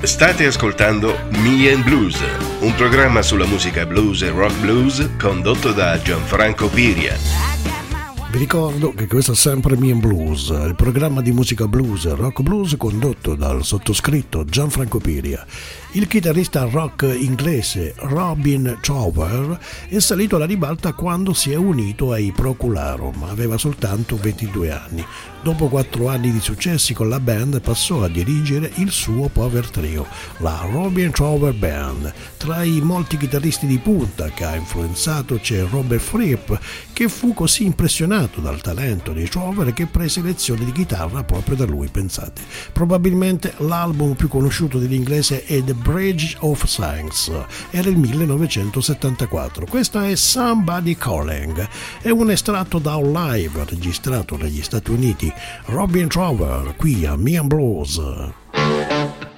State ascoltando Me and Blues, un programma sulla musica blues e rock blues condotto da Gianfranco Piria. Vi ricordo che questo è sempre Me and Blues, il programma di musica blues e rock blues condotto dal sottoscritto Gianfranco Piria. Il chitarrista rock inglese Robin Trower è salito alla ribalta quando si è unito ai Procularum, aveva soltanto 22 anni. Dopo 4 anni di successi con la band passò a dirigere il suo power trio, la Robin Trower Band. Tra i molti chitarristi di punta che ha influenzato c'è Robert Fripp, che fu così impressionato dal talento di Trower che prese lezioni di chitarra proprio da lui, pensate. Probabilmente l'album più conosciuto dell'inglese è The Bridge of Sighs, era il 1974. Questa è Somebody Calling, è un estratto da un live registrato negli Stati Uniti. Robin Trower qui a Me and Blues.